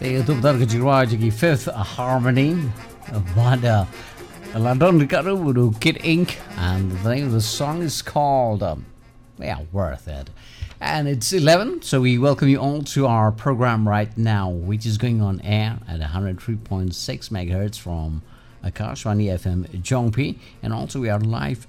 Itu betul kejiwa jadi Fifth Harmony pada London Ricardo with Kid Ink, and the name of the song is called Worth It. And it's 11, so we welcome you all to our program right now, which is going on air at 103.6 megahertz from Akashvani FM Jongpi, and also we are live